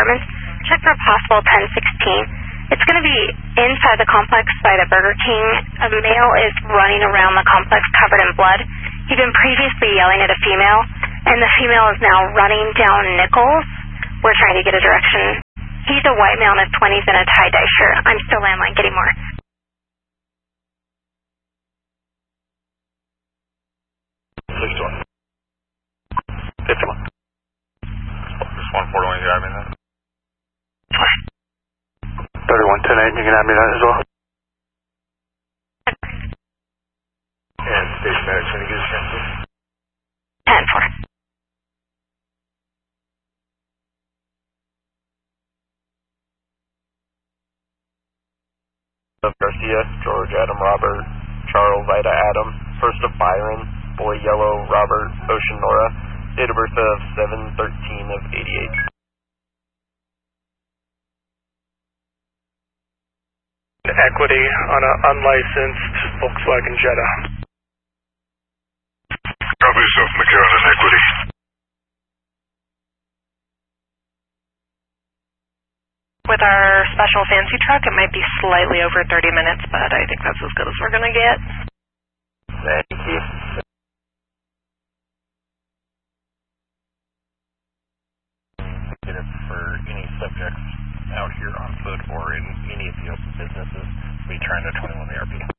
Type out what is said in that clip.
apartments. Check for possible 1016. It's going to be inside the complex by the Burger King. A male is running around the complex covered in blood. He'd been previously yelling at a female, and the female is now running down Nichols. We're trying to get a direction. He's a white male in his 20s in a tie-dye shirt. I'm still landline. Getting more. Just 51. Just 141, you got me that? 3110-8, you can have me that as well. And station manager, can you get a transfer? 10-4. Garcia, George, Adam, Robert, Charles, Ida, Adam, first of Byron, Boy, Yellow, Robert, Ocean, Nora, date of birth of 7/13 of 88. Equity on an unlicensed Volkswagen Jetta. Copy yourself, McCarran, Equity. With our special fancy truck, it might be slightly over 30 minutes, but I think that's as good as we're going to get. Thank you. For any subjects out here on foot or in any of the open businesses, we turn to 21 ARP.